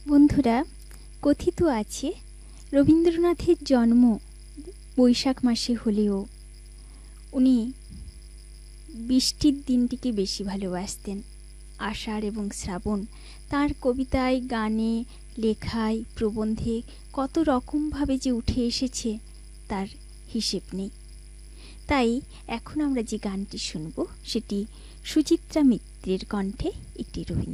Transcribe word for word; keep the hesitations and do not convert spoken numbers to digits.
বন্ধুরা, কথিত আছে রবীন্দ্রনাথের জন্ম বৈশাখ মাসে হলেও উনি বৃষ্টির দিনটিকে বেশি ভালোবাসতেন। আষাঢ় এবং শ্রাবণ তার কবিতায়, গানে, লেখায়, প্রবন্ধে কত রকমভাবে যে উঠে এসেছে তার হিসেব নেই। তাই এখন আমরা যে গানটি শুনব সেটি সুচিত্রা মিত্রের কণ্ঠে একটি রবীন্দ্র